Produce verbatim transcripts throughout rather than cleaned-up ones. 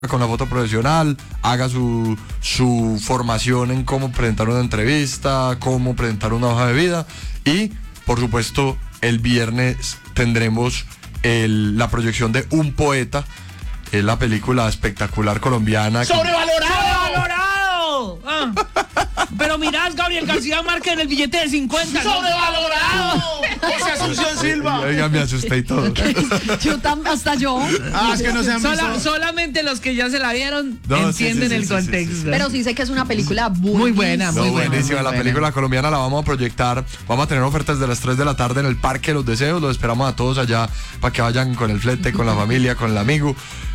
con la foto profesional, haga su, su formación en cómo presentar una entrevista, cómo presentar una hoja de vida y, por supuesto, el viernes tendremos el, la proyección de Un Poeta, es la película espectacular colombiana. ¡Sobrevalorado! ¡Sobrevalorado! Ah. Pero mirad, Gabriel García Márquez en el billete de cincuenta. ¡Sobrevalorado! Ese Asunción Silva. Oiga, me asusté y todo. Yo tam, hasta yo. Ah, es que no se han visto. Sola, solamente los que ya se la vieron No, entienden sí, sí, el sí, contexto. sí, sí, sí. Pero sí sé que es una película buenísima. Muy buena, muy No, buena. buenísima, muy la buena. película colombiana la vamos a proyectar, vamos a tener ofertas de las tres de la tarde en el Parque de los Deseos, los esperamos a todos allá para que vayan con el flete, con la familia, con el amigo.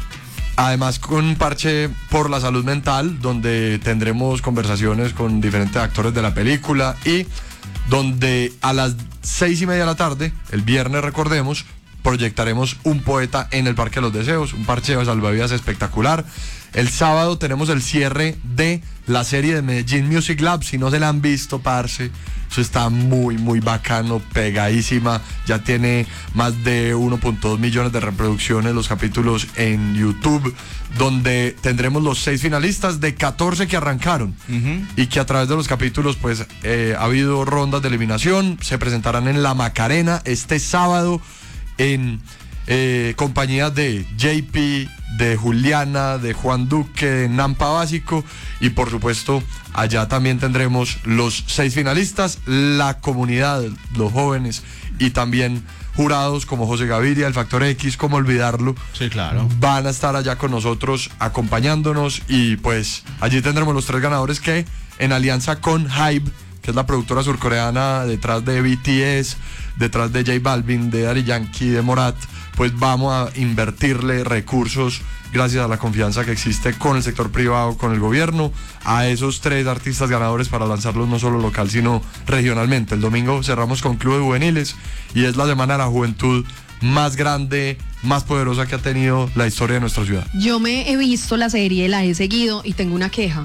Además, con un parche por la salud mental, donde tendremos conversaciones con diferentes actores de la película y donde a las seis y media de la tarde, el viernes recordemos, proyectaremos Un Poeta en el Parque de los Deseos, un parche de salvavidas espectacular. El sábado tenemos el cierre de la serie de Medellín Music Lab, si no se la han visto, parce, eso está muy, muy bacano, pegadísima, ya tiene más de uno punto dos millones de reproducciones los capítulos en YouTube, donde tendremos los seis finalistas de catorce que arrancaron uh-huh. y que a través de los capítulos pues eh, ha habido rondas de eliminación, se presentarán en La Macarena este sábado en eh, compañía de J P, de Juliana, de Juan Duque, de Nampa Básico y por supuesto allá también tendremos los seis finalistas, la comunidad, los jóvenes y también jurados como José Gaviria, el Factor X, como olvidarlo. Sí, claro. Van a estar allá con nosotros acompañándonos y pues allí tendremos los tres ganadores que en alianza con Hybe, que es la productora surcoreana detrás de B T S, detrás de J Balvin, de Daddy Yankee, de Morat, pues vamos a invertirle recursos gracias a la confianza que existe con el sector privado, con el gobierno, a esos tres artistas ganadores para lanzarlos no solo local, sino regionalmente. El domingo cerramos con Club de Juveniles y es la Semana de la Juventud más grande, más poderosa que ha tenido la historia de nuestra ciudad. Yo me he visto la serie, la he seguido y tengo una queja.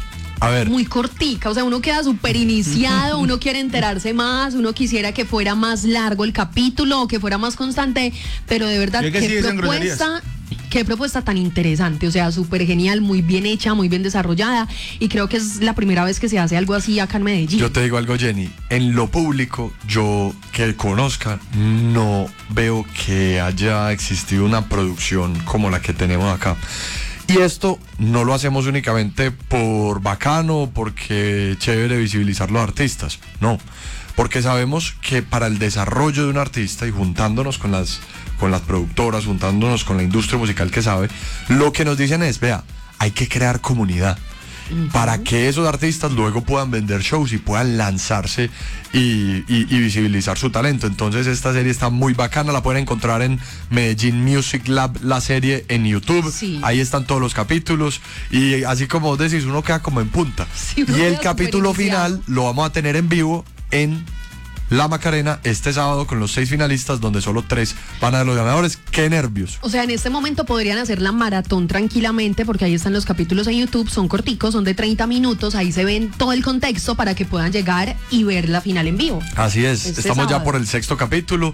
A ver. Muy cortica, o sea, uno queda súper iniciado, uno quiere enterarse más, uno quisiera que fuera más largo el capítulo o que fuera más constante, pero de verdad, que qué sí propuesta, qué propuesta tan interesante, o sea, súper genial, muy bien hecha, muy bien desarrollada y creo que es la primera vez que se hace algo así acá en Medellín. Yo te digo algo, Jenny, en lo público, yo que conozca, no veo que haya existido una producción como la que tenemos acá. Y esto no lo hacemos únicamente por bacano, porque chévere visibilizar los artistas, no, porque sabemos que para el desarrollo de un artista y juntándonos con las, con las productoras, juntándonos con la industria musical que sabe, lo que nos dicen es, vea, hay que crear comunidad. Uh-huh. Para que esos artistas luego puedan vender shows y puedan lanzarse y, y, y visibilizar su talento. Entonces esta serie está muy bacana, la pueden encontrar en Medellín Music Lab, la serie en YouTube, sí. Ahí están todos los capítulos y así como vos decís, uno queda como en punta, sí, y el capítulo final lo vamos a tener en vivo en La Macarena este sábado con los seis finalistas donde solo tres van a ser los ganadores. ¡Qué nervios! O sea, en este momento podrían hacer la maratón tranquilamente porque ahí están los capítulos en YouTube, son corticos, son de treinta minutos, ahí se ven todo el contexto para que puedan llegar y ver la final en vivo. Así es, este estamos sábado. Ya por el sexto capítulo,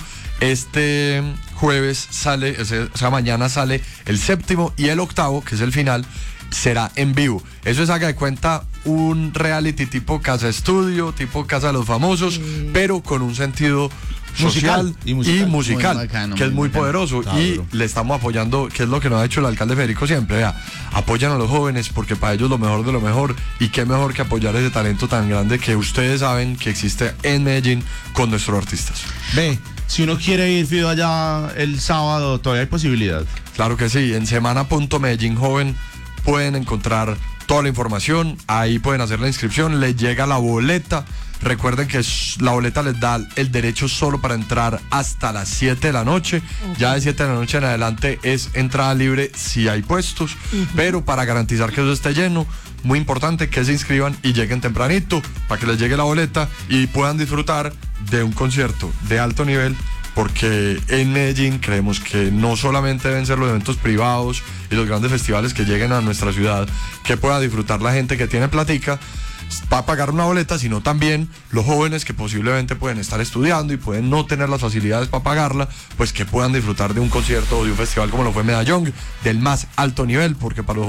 este jueves sale, o sea, mañana sale el séptimo y el octavo, que es el final, será en vivo. Eso es, haga de cuenta, un reality tipo Casa Estudio, tipo Casa de los Famosos, sí. Pero con un sentido social musical y musical, y musical bacano, que es muy bacano, poderoso. Y duro. Le estamos apoyando, que es lo que nos ha hecho el alcalde Federico siempre, vea, apoyan a los jóvenes porque para ellos lo mejor de lo mejor, y qué mejor que apoyar ese talento tan grande que ustedes saben que existe en Medellín con nuestros artistas. Ve, si uno quiere ir, Fido, allá el sábado, todavía hay posibilidad. Claro que sí, en semana punto medellín joven pueden encontrar toda la información, ahí pueden hacer la inscripción, les llega la boleta. Recuerden que la boleta les da el derecho solo para entrar hasta las siete de la noche. Okay. Ya de siete de la noche en adelante es entrada libre si hay puestos, uh-huh. Pero para garantizar que eso esté lleno, muy importante que se inscriban y lleguen tempranito para que les llegue la boleta y puedan disfrutar de un concierto de alto nivel porque en Medellín creemos que no solamente deben ser los eventos privados y los grandes festivales que lleguen a nuestra ciudad, que pueda disfrutar la gente que tiene platica para pagar una boleta, sino también los jóvenes que posiblemente pueden estar estudiando y pueden no tener las facilidades para pagarla, pues que puedan disfrutar de un concierto o de un festival como lo fue Medallón, del más alto nivel, porque para los